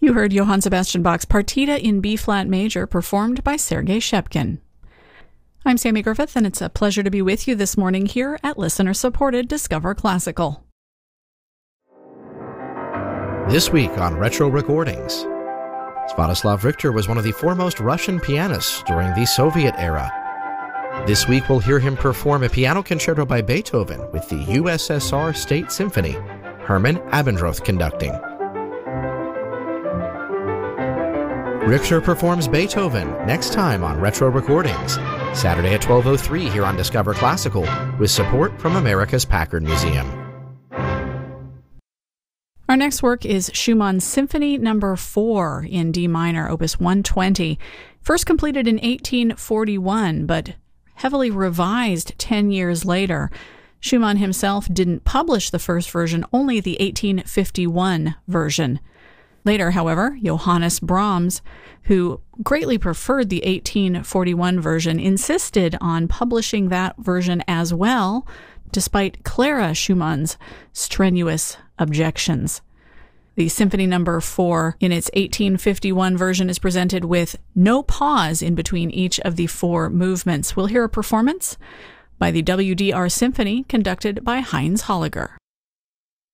You heard Johann Sebastian Bach's Partita in B-flat major, performed by Sergei Shepkin. I'm Sammy Griffith, and it's a pleasure to be with you this morning here at listener-supported Discover Classical. This week on Retro Recordings, Sviatoslav Richter was one of the foremost Russian pianists during the Soviet era. This week we'll hear him perform a piano concerto by Beethoven with the USSR State Symphony, Hermann Abendroth conducting. Richter performs Beethoven next time on Retro Recordings, Saturday at 12:03 here on Discover Classical, with support from America's Packard Museum. Our next work is Schumann's Symphony No. 4 in D minor, Opus 120, first completed in 1841, but heavily revised 10 years later. Schumann himself didn't publish the first version, only the 1851 version. Later, however, Johannes Brahms, who greatly preferred the 1841 version, insisted on publishing that version as well, despite Clara Schumann's strenuous objections. The Symphony No. 4 in its 1851 version is presented with no pause in between each of the four movements. We'll hear a performance by the WDR Symphony conducted by Heinz Holliger.